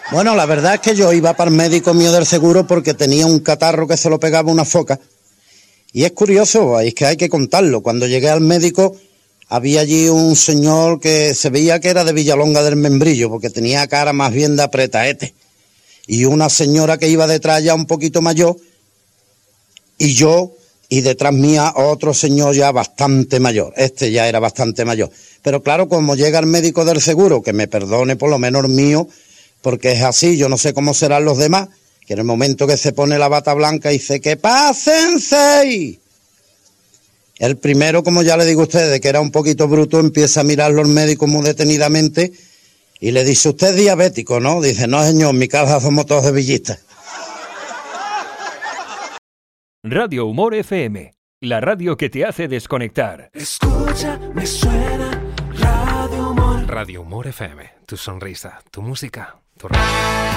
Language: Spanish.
Bueno, la verdad es que yo iba para el médico mío del seguro porque tenía un catarro que se lo pegaba una foca. Y es curioso, es que hay que contarlo. Cuando llegué al médico había allí un señor que se veía que era de Villalonga del Membrillo, porque tenía cara más bien de apretaete. Y una señora que iba detrás ya un poquito mayor, y yo, y detrás mía otro señor ya bastante mayor. Este ya era bastante mayor. Pero claro, como llega el médico del seguro, que me perdone por lo menos mío, porque es así, yo no sé cómo serán los demás, que en el momento que se pone la bata blanca dice ¡que pasen seis! El primero, como ya le digo a ustedes, que era un poquito bruto, empieza a mirarlo el médico muy detenidamente y le dice, ¿usted es diabético, no? Dice, no señor, en mi casa somos todos de villistas. Radio Humor FM, la radio que te hace desconectar. Escucha, me suena Radio Humor. Radio Humor FM, tu sonrisa, tu música, tu radio.